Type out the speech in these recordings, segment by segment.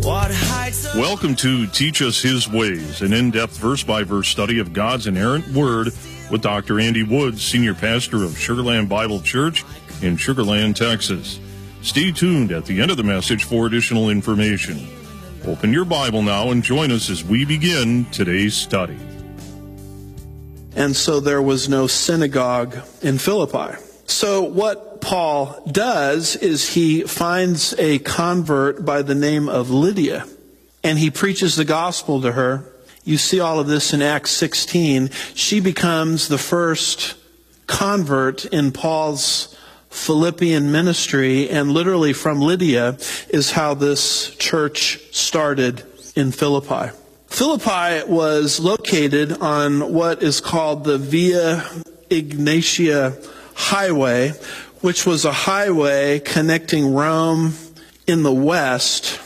Welcome to Teach Us His Ways, an in-depth verse-by-verse study of God's inerrant word with Dr. Andy Woods, Senior Pastor of Sugarland Bible Church in Sugarland, Texas. Stay tuned at the end of the message for additional information. Open your Bible now and join us as we begin today's study. And so there was no synagogue in Philippi. So what Paul does is he finds a convert by the name of Lydia, and he preaches the gospel to her. You see all of this in Acts 16. She becomes the first convert in Paul's Philippian ministry, and literally from Lydia is how this church started in Philippi. Philippi was located on what is called the Via Egnatia Highway, which was a highway connecting Rome in the west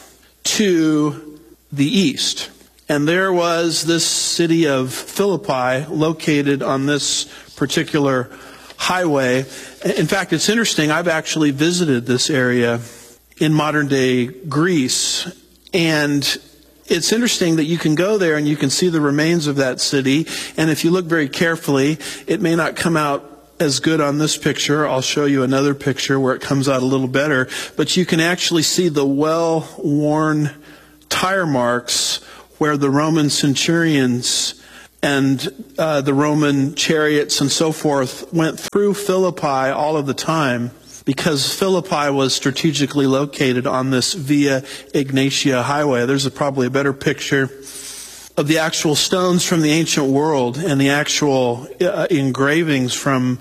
to the east. And there was this city of Philippi located on this particular highway. In fact, it's interesting. I've actually visited this area in modern-day Greece, and it's interesting that you can go there and you can see the remains of that city. And if you look very carefully, it may not come out as good on this picture. I'll show you another picture where it comes out a little better. But you can actually see the well-worn tire marks where the Roman centurions and the Roman chariots and so forth went through Philippi all of the time, because Philippi was strategically located on this Via Egnatia highway. There's probably a better picture of the actual stones from the ancient world and the actual engravings from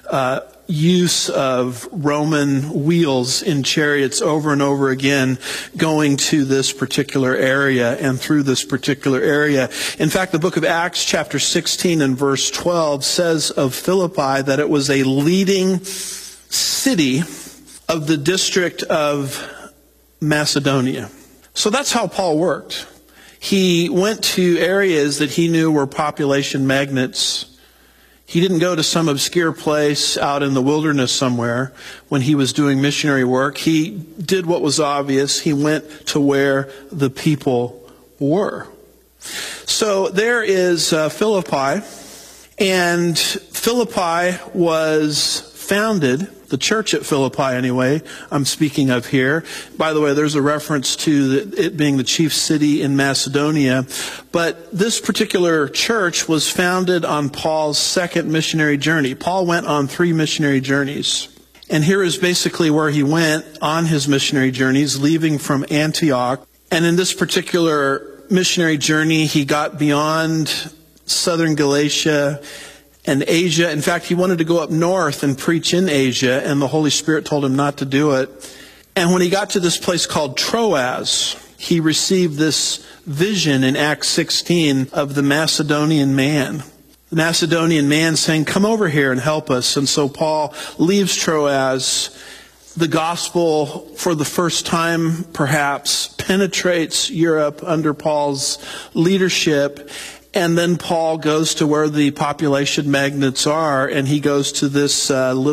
use of Roman wheels in chariots over and over again going to this particular area and through this particular area. In fact, the book of Acts chapter 16 and verse 12 says of Philippi that it was a leading city of the district of Macedonia. So that's how Paul worked. He went to areas that he knew were population magnets. He didn't go to some obscure place out in the wilderness somewhere when he was doing missionary work. He did what was obvious. He went to where the people were. So there is Philippi, and Philippi was founded, the church at Philippi anyway, I'm speaking of here. By the way, there's a reference to it being the chief city in Macedonia. But this particular church was founded on Paul's second missionary journey. Paul went on 3 missionary journeys. And here is basically where he went on his missionary journeys, leaving from Antioch. And in this particular missionary journey, he got beyond southern Galatia and Asia. In fact, he wanted to go up north and preach in Asia, and the Holy Spirit told him not to do it. And when he got to this place called Troas, he received this vision in Acts 16 of the Macedonian man. The Macedonian man saying, "Come over here and help us." And so Paul leaves Troas. The gospel, for the first time perhaps, penetrates Europe under Paul's leadership. And then Paul goes to where the population magnets are, and he goes to this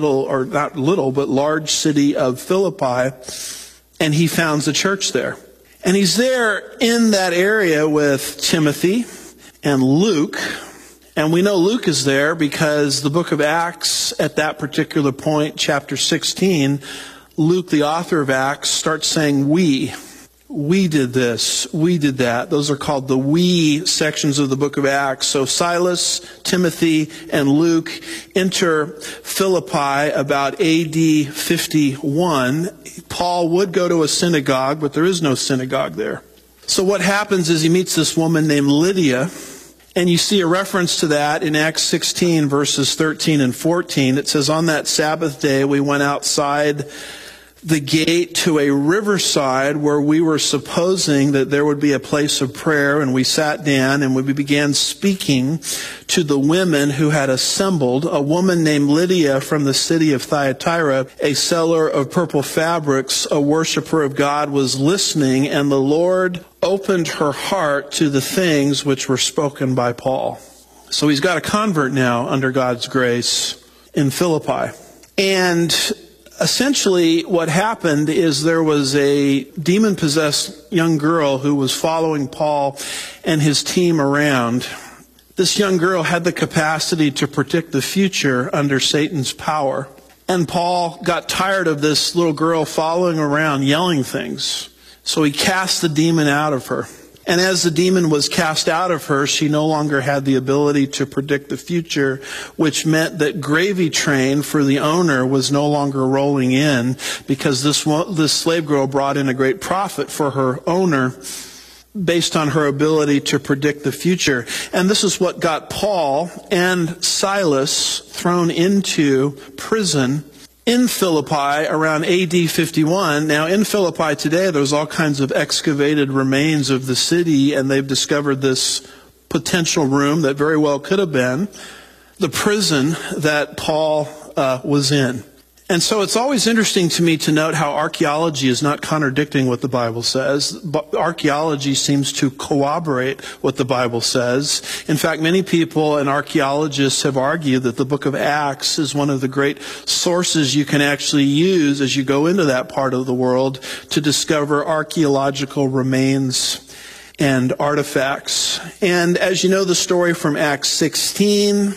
large city of Philippi, and he founds a church there. And he's there in that area with Timothy and Luke. And we know Luke is there because the book of Acts, at that particular point, chapter 16, Luke, the author of Acts, starts saying, We did this, we did that. Those are called the we sections of the book of Acts. So Silas, Timothy, and Luke enter Philippi about AD 51. Paul would go to a synagogue, but there is no synagogue there. So what happens is he meets this woman named Lydia, and you see a reference to that in Acts 16, verses 13 and 14. It says, "On that Sabbath day we went outside the gate to a riverside where we were supposing that there would be a place of prayer, and we sat down and we began speaking to the women who had assembled. A woman named Lydia from the city of Thyatira, a seller of purple fabrics, a worshiper of God, was listening, and the Lord opened her heart to the things which were spoken by Paul." So he's got a convert now under God's grace in Philippi. And essentially what happened is there was a demon-possessed young girl who was following Paul and his team around. This young girl had the capacity to predict the future under Satan's power. And Paul got tired of this little girl following around yelling things. So he cast the demon out of her. And as the demon was cast out of her, she no longer had the ability to predict the future, which meant that gravy train for the owner was no longer rolling in, because this slave girl brought in a great profit for her owner based on her ability to predict the future. And this is what got Paul and Silas thrown into prison in Philippi around AD 51. Now, in Philippi today, there's all kinds of excavated remains of the city, and they've discovered this potential room that very well could have been the prison that Paul was in. And so it's always interesting to me to note how archaeology is not contradicting what the Bible says. But archaeology seems to corroborate what the Bible says. In fact, many people and archaeologists have argued that the book of Acts is one of the great sources you can actually use as you go into that part of the world to discover archaeological remains and artifacts. And as you know the story from Acts 16,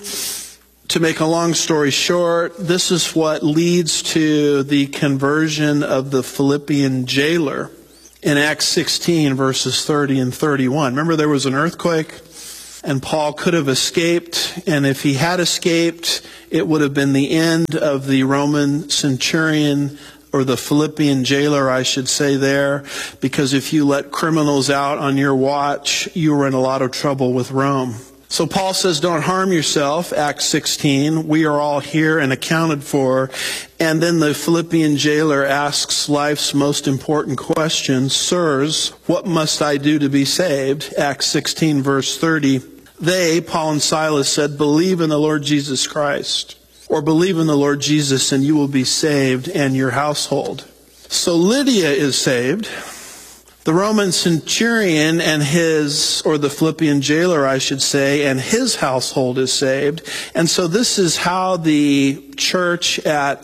to make a long story short, this is what leads to the conversion of the Philippian jailer in Acts 16, verses 30 and 31. Remember, there was an earthquake, and Paul could have escaped, and if he had escaped, it would have been the end of the Roman centurion, or the Philippian jailer, I should say there, because if you let criminals out on your watch, you were in a lot of trouble with Rome. So Paul says, don't harm yourself, Acts 16. We are all here and accounted for. And then the Philippian jailer asks life's most important question, sirs, what must I do to be saved? Acts 16, verse 30. They, Paul and Silas, said, believe in the Lord Jesus Christ. Or believe in the Lord Jesus and you will be saved and your household. So Lydia is saved. The Roman centurion and the Philippian jailer, I should say, and his household is saved. And so this is how the church at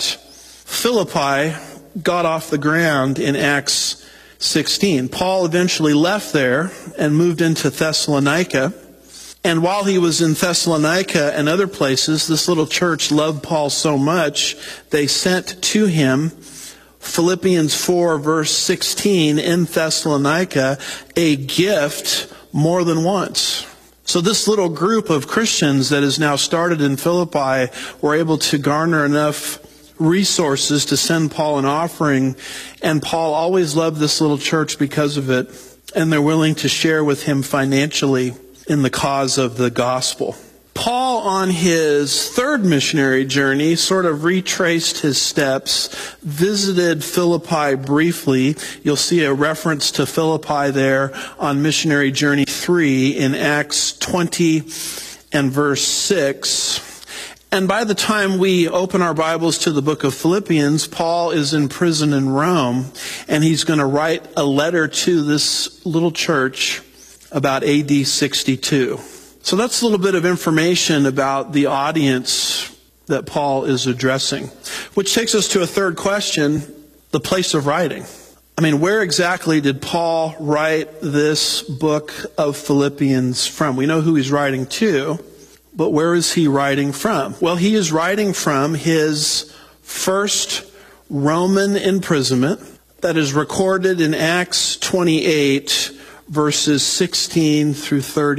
Philippi got off the ground in Acts 16. Paul eventually left there and moved into Thessalonica. And while he was in Thessalonica and other places, this little church loved Paul so much, they sent to him Philippians 4, verse 16, in Thessalonica, a gift more than once. So this little group of Christians that is now started in Philippi were able to garner enough resources to send Paul an offering. And Paul always loved this little church because of it. And they're willing to share with him financially in the cause of the gospel. Paul, on his third missionary journey, sort of retraced his steps, visited Philippi briefly. You'll see a reference to Philippi there on missionary journey 3 in Acts 20 and verse 6. And by the time we open our Bibles to the book of Philippians, Paul is in prison in Rome, and he's going to write a letter to this little church about AD 62. So that's a little bit of information about the audience that Paul is addressing. Which takes us to a third question, the place of writing. I mean, where exactly did Paul write this book of Philippians from? We know who he's writing to, but where is he writing from? Well, he is writing from his first Roman imprisonment that is recorded in Acts 28, verses 16 through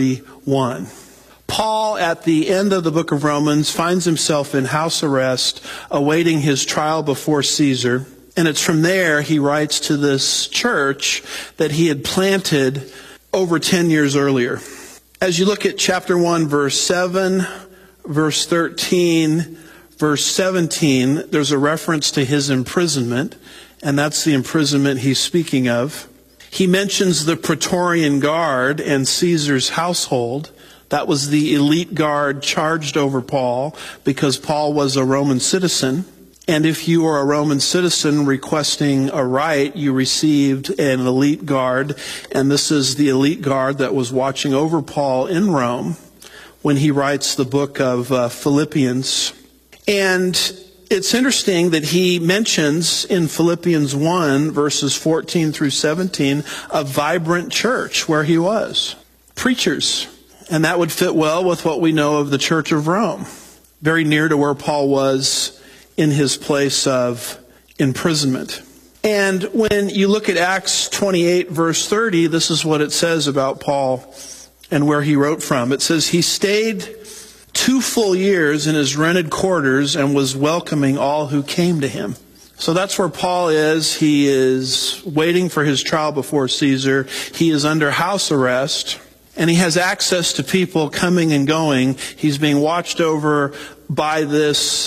31. Paul, at the end of the book of Romans, finds himself in house arrest, awaiting his trial before Caesar. And it's from there he writes to this church that he had planted over 10 years earlier. As you look at chapter 1, verse 7, verse 13, verse 17, there's a reference to his imprisonment, and that's the imprisonment he's speaking of. He mentions the Praetorian Guard and Caesar's household. That was the elite guard charged over Paul because Paul was a Roman citizen. And if you were a Roman citizen requesting a right, you received an elite guard. And this is the elite guard that was watching over Paul in Rome when he writes the book of Philippians. And It's interesting that he mentions in Philippians 1, verses 14 through 17, a vibrant church where he was. Preachers. And that would fit well with what we know of the Church of Rome. Very near to where Paul was in his place of imprisonment. And when you look at Acts 28, verse 30, this is what it says about Paul and where he wrote from. It says, he stayed 2 full years in his rented quarters and was welcoming all who came to him. So that's where Paul is. He is waiting for his trial before Caesar. He is under house arrest, and he has access to people coming and going. He's being watched over by this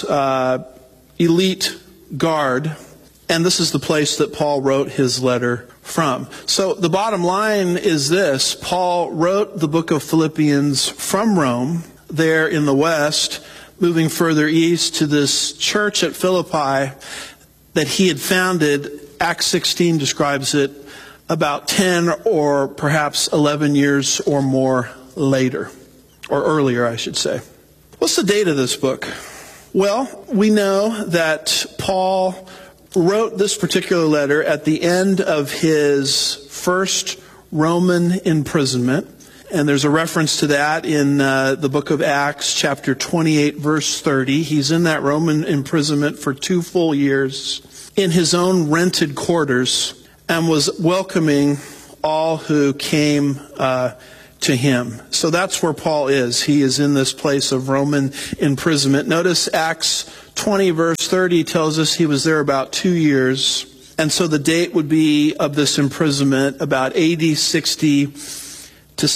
elite guard, and this is the place that Paul wrote his letter from. So the bottom line is this. Paul wrote the book of Philippians from Rome, there in the west, moving further east to this church at Philippi that he had founded. Acts 16 describes it about 10 or perhaps 11 years or more later, or earlier, I should say. What's the date of this book? Well, we know that Paul wrote this particular letter at the end of his first Roman imprisonment. And there's a reference to that in the book of Acts, chapter 28, verse 30. He's in that Roman imprisonment for 2 full years in his own rented quarters and was welcoming all who came to him. So that's where Paul is. He is in this place of Roman imprisonment. Notice Acts 20, verse 30 tells us he was there about 2 years. And so the date would be of this imprisonment about AD 60 to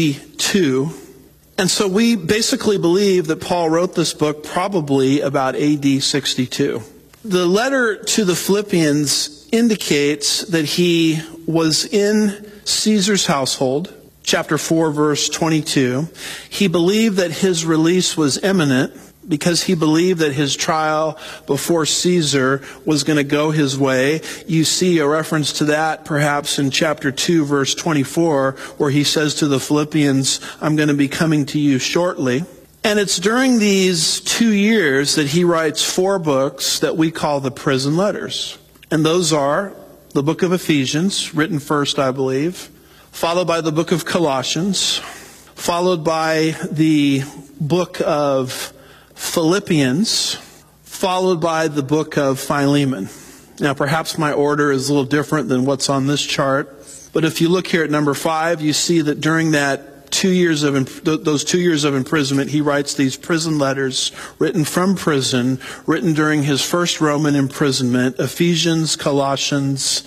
62. And so we basically believe that Paul wrote this book probably about AD 62. The letter to the Philippians indicates that he was in Caesar's household. Chapter 4, verse 22. He believed that his release was imminent because he believed that his trial before Caesar was going to go his way. You see a reference to that perhaps in chapter 2, verse 24, where he says to the Philippians, I'm going to be coming to you shortly. And it's during these 2 years that he writes 4 books that we call the prison letters. And those are the book of Ephesians, written first, I believe, followed by the book of Colossians, followed by the book of Philippians, followed by the book of Philemon. Now, perhaps my order is a little different than what's on this chart, but if you look here at number 5, you see that during that 2 years of those 2 years of imprisonment, he writes these prison letters written from prison, written during his first Roman imprisonment: Ephesians, Colossians,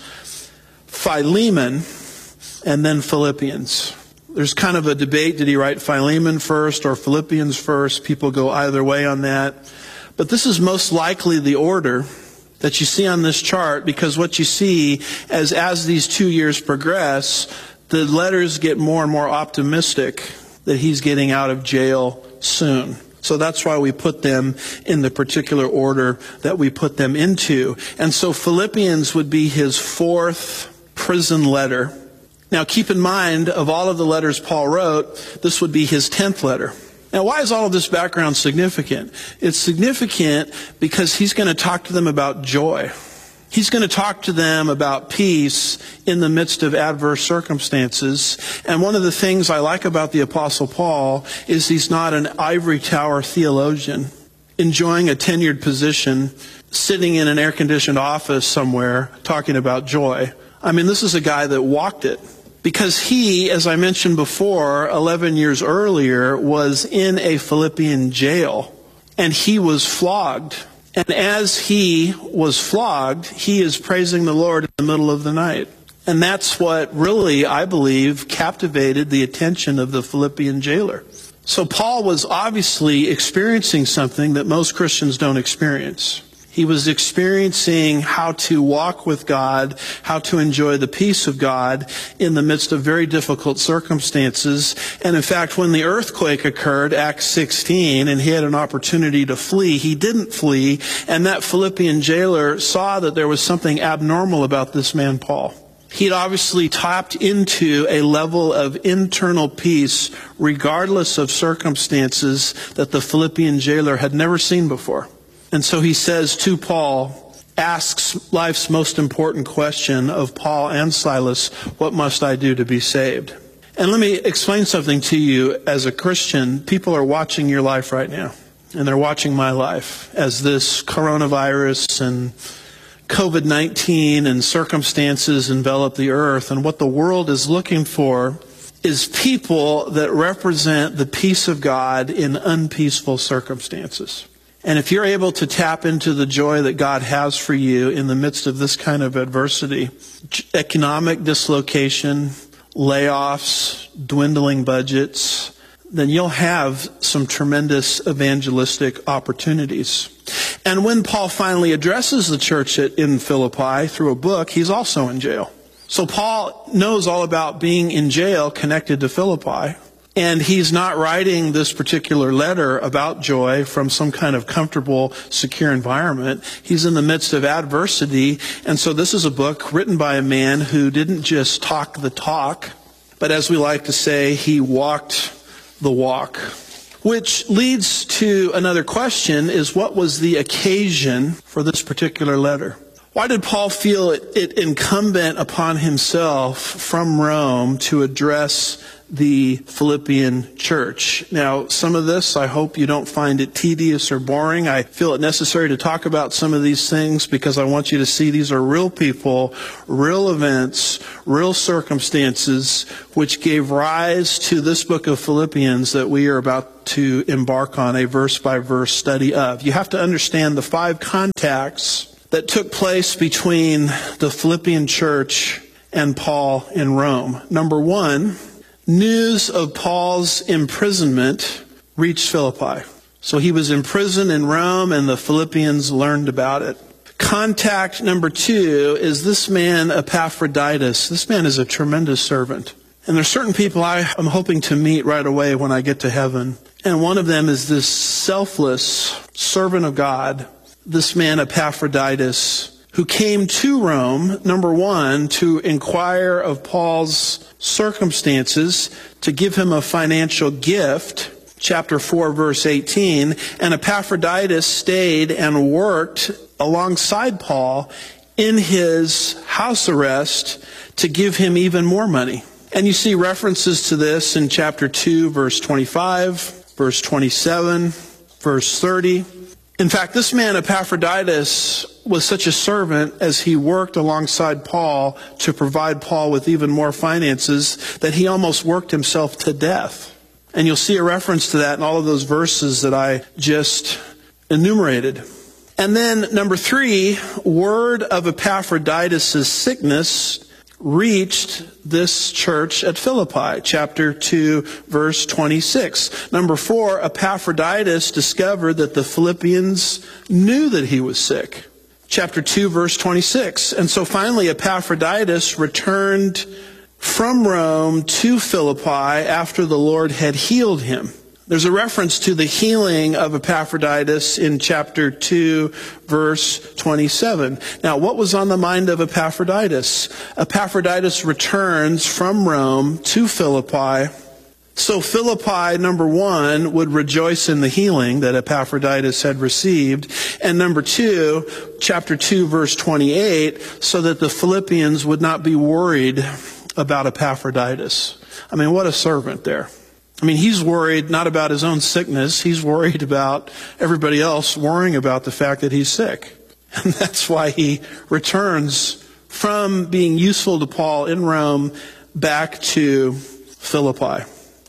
Philemon, and then Philippians. There's kind of a debate. Did he write Philemon first or Philippians first? People go either way on that. But this is most likely the order that you see on this chart, because what you see as these 2 years progress, the letters get more and more optimistic that he's getting out of jail soon. So that's why we put them in the particular order that we put them into. And so Philippians would be his 4th prison letter. Now, keep in mind, of all of the letters Paul wrote, this would be his 10th letter. Now, why is all of this background significant? It's significant because he's going to talk to them about joy. He's going to talk to them about peace in the midst of adverse circumstances. And one of the things I like about the Apostle Paul is he's not an ivory tower theologian enjoying a tenured position, sitting in an air-conditioned office somewhere talking about joy. I mean, this is a guy that walked it. Because he, as I mentioned before, 11 years earlier, was in a Philippian jail, and he was flogged. And as he was flogged, he is praising the Lord in the middle of the night. And that's what really, I believe, captivated the attention of the Philippian jailer. So Paul was obviously experiencing something that most Christians don't experience. He was experiencing how to walk with God, how to enjoy the peace of God in the midst of very difficult circumstances. And in fact, when the earthquake occurred, Acts 16, and he had an opportunity to flee, he didn't flee. And that Philippian jailer saw that there was something abnormal about this man, Paul. He'd obviously tapped into a level of internal peace, regardless of circumstances, that the Philippian jailer had never seen before. And so he says to Paul, asks life's most important question of Paul and Silas, what must I do to be saved? And let me explain something to you. As a Christian, people are watching your life right now. And they're watching my life as this coronavirus and COVID-19 and circumstances envelop the earth. And what the world is looking for is people that represent the peace of God in unpeaceful circumstances. And if you're able to tap into the joy that God has for you in the midst of this kind of adversity, economic dislocation, layoffs, dwindling budgets, then you'll have some tremendous evangelistic opportunities. And when Paul finally addresses the church in Philippi through a book, he's also in jail. So Paul knows all about being in jail connected to Philippi. And he's not writing this particular letter about joy from some kind of comfortable, secure environment. He's in the midst of adversity. And so this is a book written by a man who didn't just talk the talk, but as we like to say, he walked the walk. Which leads to another question, is what was the occasion for this particular letter? Why did Paul feel it incumbent upon himself from Rome to address the Philippian church? Now, some of this, I hope you don't find it tedious or boring. I feel it necessary to talk about some of these things because I want you to see these are real people, real events, real circumstances, which gave rise to this book of Philippians that we are about to embark on a verse-by-verse study of. You have to understand the 5 contacts that took place between the Philippian church and Paul in Rome. Number 1, news of Paul's imprisonment reached Philippi. So he was imprisoned in Rome and the Philippians learned about it. Contact number 2 is this man Epaphroditus. This man is a tremendous servant. And there's certain people I am hoping to meet right away when I get to heaven. And one of them is this selfless servant of God, this man Epaphroditus, who came to Rome, number 1, to inquire of Paul's circumstances, to give him a financial gift, chapter 4, verse 18, and Epaphroditus stayed and worked alongside Paul in his house arrest to give him even more money. And you see references to this in chapter 2, verse 25, verse 27, verse 30. In fact, this man Epaphroditus was such a servant as he worked alongside Paul to provide Paul with even more finances that he almost worked himself to death. And you'll see a reference to that in all of those verses that I just enumerated. And then number 3, word of Epaphroditus' sickness reached this church at Philippi, chapter 2, verse 26. Number 4, Epaphroditus discovered that the Philippians knew that he was sick. Chapter 2, verse 26. And so finally, Epaphroditus returned from Rome to Philippi after the Lord had healed him. There's a reference to the healing of Epaphroditus in chapter 2, verse 27. Now, what was on the mind of Epaphroditus? Epaphroditus returns from Rome to Philippi. So Philippi, number 1, would rejoice in the healing that Epaphroditus had received. And number 2, chapter 2, verse 28, so that the Philippians would not be worried about Epaphroditus. I mean, what a servant there. I mean, he's worried not about his own sickness. He's worried about everybody else worrying about the fact that he's sick. And that's why he returns from being useful to Paul in Rome back to Philippi.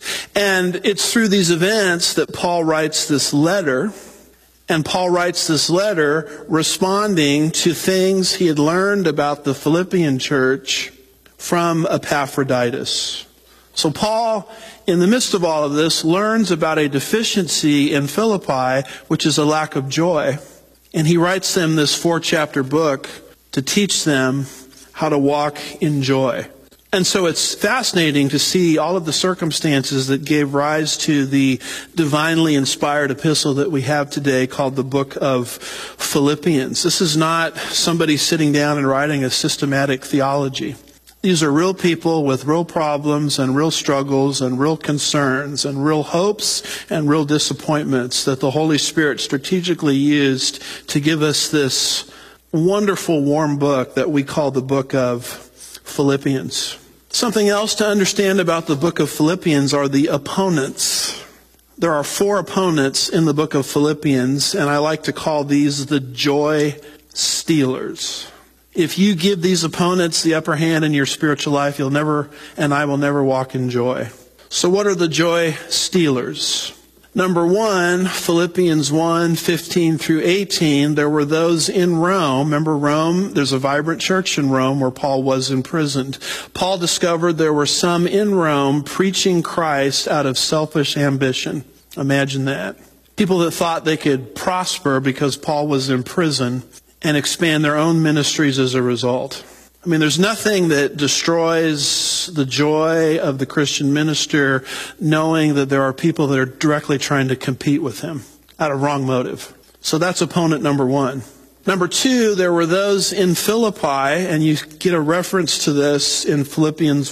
And it's through these events that Paul writes this letter. And Paul writes this letter responding to things he had learned about the Philippian church from Epaphroditus. So Paul, in the midst of all of this, learns about a deficiency in Philippi, which is a lack of joy. And he writes them this 4-chapter book to teach them how to walk in joy. And so it's fascinating to see all of the circumstances that gave rise to the divinely inspired epistle that we have today called the book of Philippians. This is not somebody sitting down and writing a systematic theology. These are real people with real problems and real struggles and real concerns and real hopes and real disappointments that the Holy Spirit strategically used to give us this wonderful, warm book that we call the book of Philippians. Something else to understand about the book of Philippians are the opponents. There are 4 opponents in the book of Philippians, and I like to call these the joy stealers. If you give these opponents the upper hand in your spiritual life, you'll never, and I will never walk in joy. So what are the joy stealers? Number 1, Philippians 1:15 through 18, there were those in Rome. Remember Rome? There's a vibrant church in Rome where Paul was imprisoned. Paul discovered there were some in Rome preaching Christ out of selfish ambition. Imagine that. People that thought they could prosper because Paul was in prison and expand their own ministries as a result. I mean, there's nothing that destroys the joy of the Christian minister knowing that there are people that are directly trying to compete with him out of wrong motive. So that's opponent number 1. Number 2, there were those in Philippi, and you get a reference to this in Philippians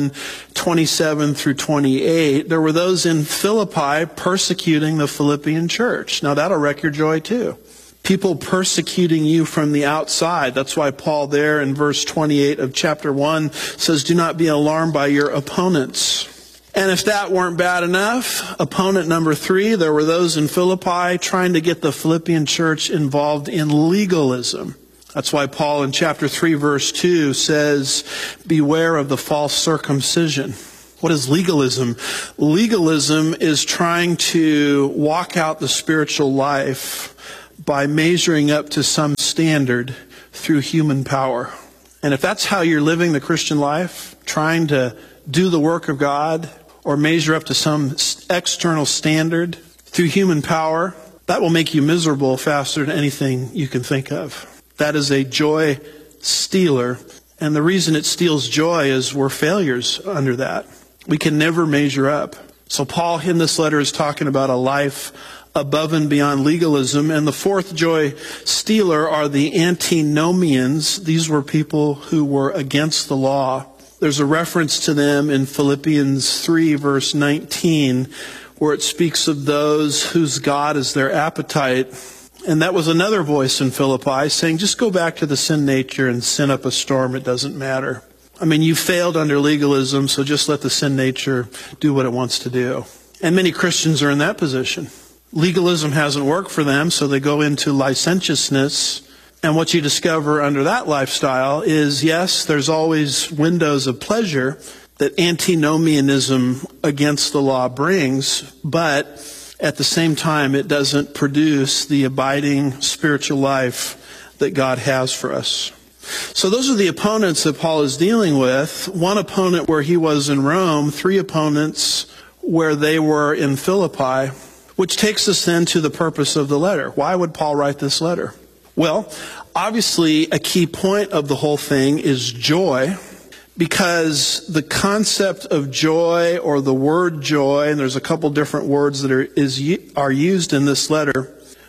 1:27 through 28. There were those in Philippi persecuting the Philippian church. Now that'll wreck your joy too. People persecuting you from the outside. That's why Paul there in verse 28 of chapter 1 says, do not be alarmed by your opponents. And if that weren't bad enough, opponent number 3, there were those in Philippi trying to get the Philippian church involved in legalism. That's why Paul in chapter 3 verse 2 says, beware of the false circumcision. What is legalism? Legalism is trying to walk out the spiritual life by measuring up to some standard through human power. And if that's how you're living the Christian life, trying to do the work of God or measure up to some external standard through human power, that will make you miserable faster than anything you can think of. That is a joy stealer. And the reason it steals joy is we're failures under that. We can never measure up. So Paul in this letter is talking about a life above and beyond legalism. And the 4th joy stealer are the antinomians. These were people who were against the law. There's a reference to them in Philippians 3 verse 19 where it speaks of those whose God is their appetite. And that was another voice in Philippi saying, just go back to the sin nature and sin up a storm. It doesn't matter. I mean, you failed under legalism, so just let the sin nature do what it wants to do. And many Christians are in that position. Legalism hasn't worked for them, so they go into licentiousness. And what you discover under that lifestyle is, yes, there's always windows of pleasure that antinomianism against the law brings, but at the same time, it doesn't produce the abiding spiritual life that God has for us. So those are the opponents that Paul is dealing with. 1 opponent where he was in Rome, 3 opponents where they were in Philippi. Which takes us then to the purpose of the letter. Why would Paul write this letter? Well, obviously a key point of the whole thing is joy, because the concept of joy or the word joy, and there's a couple different words that are used in this letter.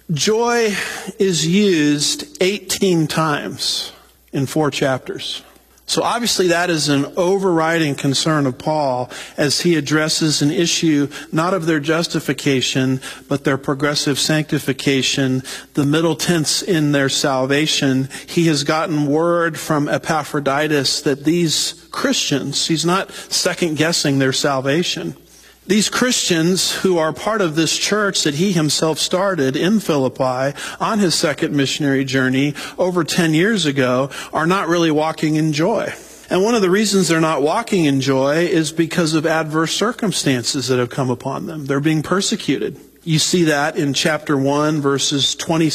Joy is used 18 times in 4 chapters. So obviously that is an overriding concern of Paul as he addresses an issue not of their justification, but their progressive sanctification, the middle tense in their salvation. He has gotten word from Epaphroditus that these Christians, he's not second guessing their salvation. These Christians who are part of this church that he himself started in Philippi on his second missionary journey over 10 years ago are not really walking in joy. And one of the reasons they're not walking in joy is because of adverse circumstances that have come upon them. They're being persecuted. You see that in chapter 1, verses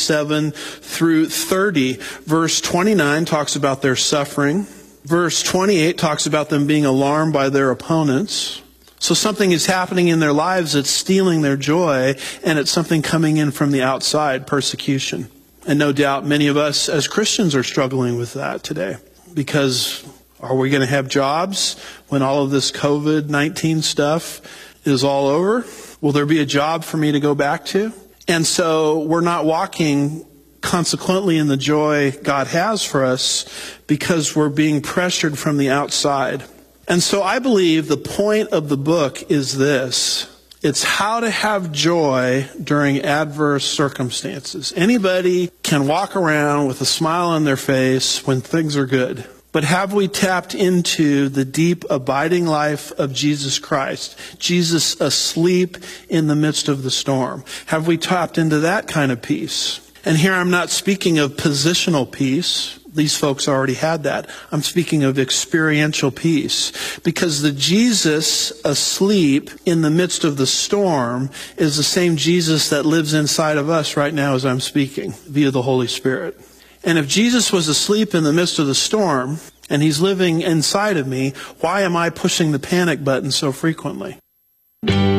27 through 30. Verse 29 talks about their suffering. Verse 28 talks about them being alarmed by their opponents. So something is happening in their lives that's stealing their joy, and it's something coming in from the outside, persecution. And no doubt many of us as Christians are struggling with that today. Because are we going to have jobs when all of this COVID-19 stuff is all over? Will there be a job for me to go back to? And so we're not walking consequently in the joy God has for us, because we're being pressured from the outside. And so I believe the point of the book is this. It's how to have joy during adverse circumstances. Anybody can walk around with a smile on their face when things are good. But have we tapped into the deep, abiding life of Jesus Christ? Jesus asleep in the midst of the storm. Have we tapped into that kind of peace? And here I'm not speaking of positional peace. These folks already had that. I'm speaking of experiential peace. Because the Jesus asleep in the midst of the storm is the same Jesus that lives inside of us right now as I'm speaking, via the Holy Spirit. And if Jesus was asleep in the midst of the storm, and he's living inside of me, why am I pushing the panic button so frequently?